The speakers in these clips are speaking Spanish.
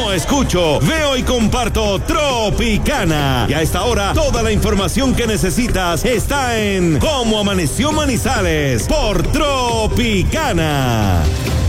No escucho, veo y comparto Tropicana. Y a esta hora, toda la información que necesitas está en Cómo Amaneció Manizales por Tropicana.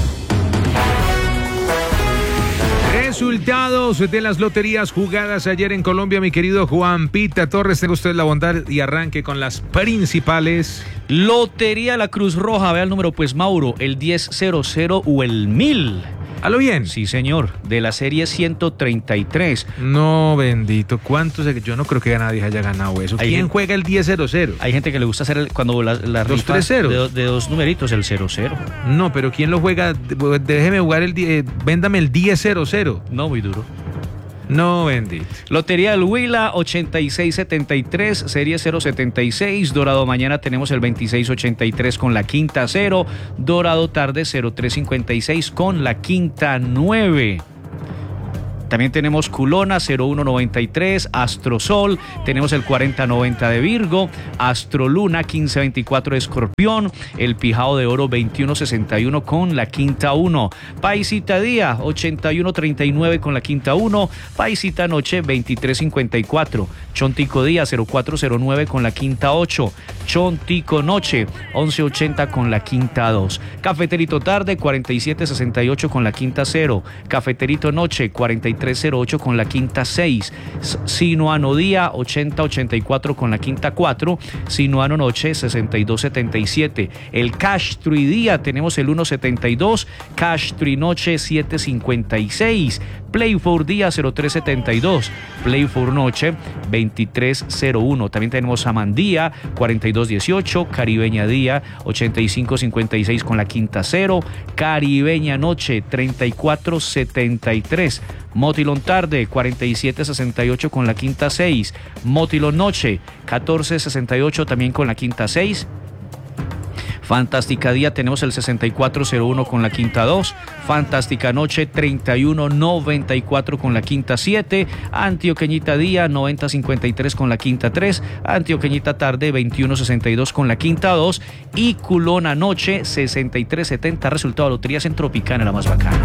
Resultados de las loterías jugadas ayer en Colombia, mi querido Juan Pita Torres. Tenga usted la bondad y arranque con las principales. Lotería La Cruz Roja, vea el número, pues Mauro, el 1000 o el 1000. ¿A lo bien? Sí, señor, de la serie 133. No, bendito, ¿cuántos? Yo no creo que nadie haya ganado eso. ¿Quién juega el 10-0-0? Hay gente que le gusta hacer cuando la los rifa 3-0 de dos numeritos, el 00. No, pero ¿quién lo juega? Déjeme jugar véndame el 10-0-0. No, muy duro. No, bendito. Lotería del Huila, 8673, serie 076. Dorado mañana tenemos el 2683 con la quinta 0. Dorado tarde 0356 con la quinta 9. También tenemos Culona 0193, Astrosol, tenemos el 4090 de Virgo, Astroluna 1524 de Escorpión, el Pijao de Oro 2161 con la quinta 1, Paisita Día 8139 con la quinta 1, Paisita Noche 2354, Chontico Día 0409 con la quinta 8, Chontico Noche 1180 con la quinta 2, Cafeterito Tarde 4768 con la quinta 0, Cafeterito Noche 4308 con la quinta 6, Sinuano Día 8084 con la quinta 4, Sinuano Noche 6277, el Cash Tree Día tenemos el 172, Cash Tree Noche 756, Play for Día 0372, Play for Noche 2301, también tenemos Samandía 4218, Caribeña Día 8556 con la quinta 0, Caribeña Noche 3473, Motilón Tarde 4768 con la quinta 6, Motilón Noche 1468 también con la quinta 6, Fantástica Día tenemos el 6401 con la quinta 2, Fantástica Noche 3194 con la quinta 7, Antioqueñita Día 9053 con la quinta 3, Antioqueñita Tarde 2162 con la quinta 2 y Culona Noche 6370. Resultado de loterías en Tropicana, la más bacana.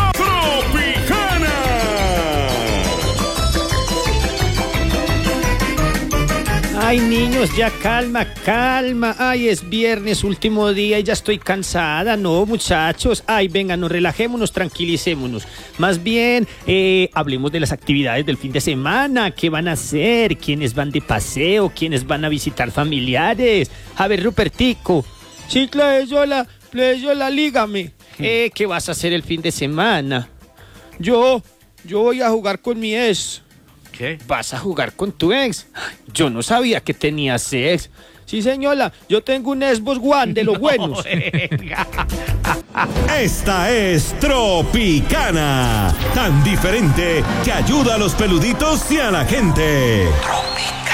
Ay, niños, ya calma. Ay, es viernes, último día y ya estoy cansada. No, muchachos. Ay, venga, nos relajémonos, tranquilicémonos. Más bien, hablemos de las actividades del fin de semana. ¿Qué van a hacer? ¿Quiénes van de paseo? ¿Quiénes van a visitar familiares? A ver, Rupertico. Sí, Pleyola, lígame. ¿Qué vas a hacer el fin de semana? Yo voy a jugar con mi ex. ¿Qué? ¿Vas a jugar con tu ex? Yo no sabía que tenías ex. Sí, señora, yo tengo un Xbox One de los buenos. Esta es Tropicana, tan diferente que ayuda a los peluditos y a la gente. Tropicana.